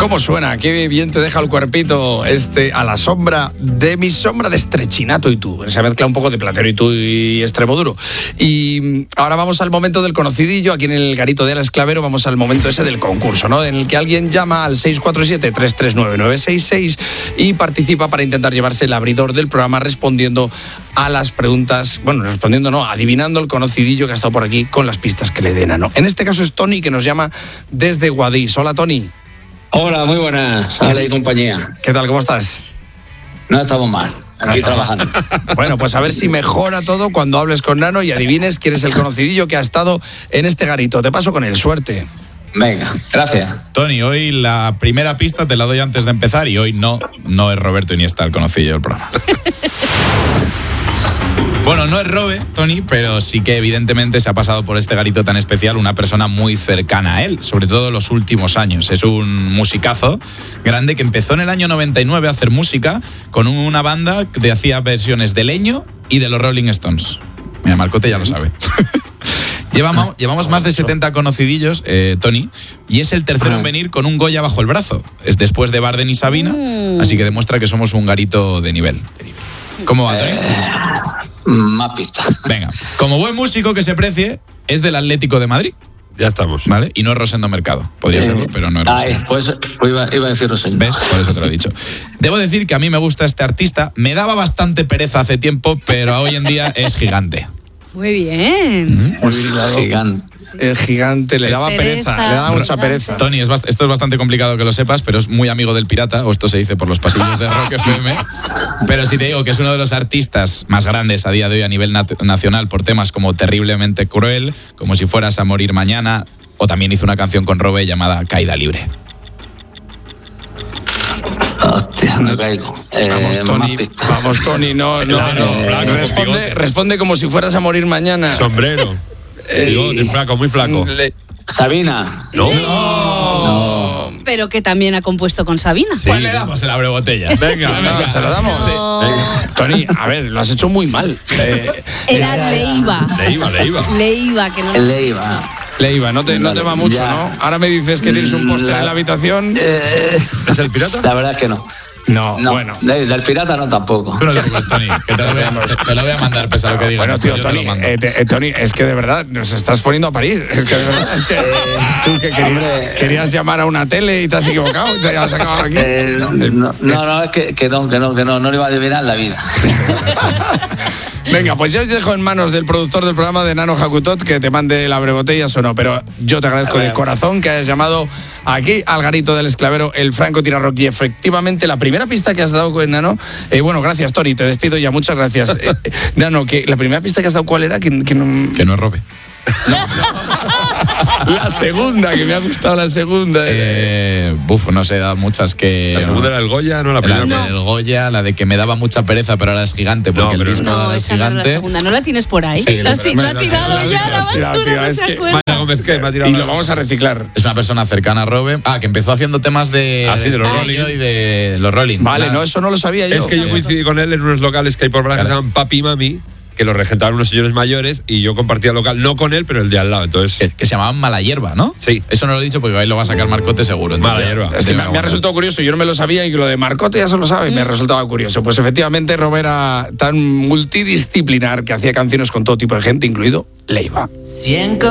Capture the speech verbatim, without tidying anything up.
¿Cómo suena? Qué bien te deja el cuerpito este A la sombra de mi sombra de Estrechinato y tú. Se mezcla un poco de Platero y tú y Extremoduro. Y ahora vamos al momento del conocidillo. Aquí en el garito de El Esclavero vamos al momento ese del concurso, ¿no? En el que alguien llama al seis cuatro siete, tres tres nueve, nueve seis seis y participa para intentar llevarse el abridor del programa respondiendo a las preguntas, bueno, respondiendo no, adivinando el conocidillo que ha estado por aquí con las pistas que le den a no. En este caso es Tony, que nos llama desde Guadix. Hola, Tony. Hola, muy buenas, Ale y compañía. ¿Qué tal? ¿Cómo estás? No estamos mal, aquí no, trabajando. Bueno, pues a ver si mejora todo cuando hables con Nano y adivines quién es el conocidillo que ha estado en este garito. Te paso con él, suerte. Venga, gracias. Tony, hoy la primera pista te la doy antes de empezar y hoy no, no es Roberto Iniesta el conocidillo del programa. Bueno, no es Robe, Tony, pero sí que evidentemente se ha pasado por este garito tan especial una persona muy cercana a él, sobre todo en los últimos años. Es un musicazo grande que empezó en el año noventa y nueve a hacer música con una banda que hacía versiones de Leño y de los Rolling Stones. Mira, Marcote ya lo sabe. Llevamos, llevamos más de setenta conocidillos, eh, Tony, y es el tercero en venir con un Goya bajo el brazo. Es después de Barden y Sabina, así que demuestra que somos un garito de nivel. ¿Cómo va, Tony? Eh, más pistas. Venga, como buen músico que se precie, es del Atlético de Madrid. Ya estamos. ¿Vale? Y no es Rosendo Mercado. Podría eh, serlo, pero no es Rosendo. Ay, pues iba, iba a decir Rosendo. ¿Ves? Por eso te lo he dicho. Debo decir que a mí me gusta este artista. Me daba bastante pereza hace tiempo, pero hoy en día es gigante. Muy bien. Muy bien, claro. Gigante. El gigante le daba pereza, pereza le daba mucha pereza. Tony, es bast- esto es bastante complicado que lo sepas, pero es muy amigo del Pirata, o esto se dice por los pasillos de Rock F M. Pero si te digo que es uno de los artistas más grandes a día de hoy a nivel nat- nacional por temas como Terriblemente Cruel, Como si fueras a morir mañana, o también hizo una canción con Robe llamada Caída Libre. Hostia, no caigo. Eh, vamos, Tony, vamos, Tony, no, no, Claro, no. flaco, Responde, bigote. responde como si fueras a morir mañana. Sombrero. Eh, Bigote, flaco, muy flaco. Le- Sabina. No. No. Pero que también ha compuesto con Sabina. Sí. Pues le damos el abre-botella. Venga, Venga, se lo damos. No. Tony, a ver, lo has hecho muy mal. Eh, Era Leiva. Le iba, le iba. Leiva, que no. Le iba. Leiva, no te, no te va mucho, Ya. ¿no? Ahora me dices que tienes un póster en la habitación. Eh, ¿Es el pirata? la verdad es que no. No, No, bueno. de- del pirata no tampoco. Tú no te preocupes, Tony, que te lo voy a, te, te lo voy a mandar, pese a lo que digas. Bueno, tío, yo te Tony, lo mando. eh, te- eh, Tony, es que de verdad nos estás poniendo a parir. Es que de verdad, es que tú que querías, hombre. querías llamar a una tele y te has equivocado y te has acabado aquí. Eh, no, no, no, es que, que no, que no, que no, no le iba a adivinar en la vida. Venga, pues yo os dejo en manos del productor del programa de Nano Jacutot que te mande la brebotellas o no, pero yo te agradezco de corazón que hayas llamado aquí al garito del Esclavero, el Franco Tirarrock, y efectivamente la primera pista que has dado con Nano, eh, bueno, gracias Tony, te despido ya, muchas gracias. Eh, Nano, que la primera pista que has dado, ¿cuál era? Que, que no... Que no es Robe. La segunda, que me ha gustado la segunda. Eh, buf, no sé, da muchas que... La segunda era el Goya, no la La primera. del Goya, la de que me daba mucha pereza, pero ahora es gigante, porque No, el pero disco No, ahora es esa no era la gigante. segunda. ¿No la tienes por ahí? Sí, la has ti- me- la ha me- tirado me- ya, me- la me- basura, tío, no es se que- acuerda. Mayra Gómez, ¿qué? Me ha tirado Y la- lo vamos a reciclar. Es una persona cercana a Robe. Ah, que empezó haciendo temas de... Ah, sí, de los de Rolling. Leño y de los Rolling. Vale, La- no, eso no lo sabía yo. Es que yo coincidí con él en unos locales que hay por Braga que se llaman Papi y Mami, que los regentaban unos señores mayores y yo compartía local, no con él, pero el de al lado. Entonces, Que, que se llamaban Mala Hierba, ¿no? Sí. Eso no lo he dicho porque ahí lo va a sacar Marcote seguro. Mala entonces- Hierba. Es que me, me ha Bueno. resultado curioso, yo no me lo sabía y que lo de Marcote ya se lo sabe, me resultaba curioso. Pues efectivamente Robe era tan multidisciplinar que hacía canciones con todo tipo de gente, incluido Leiva. Cien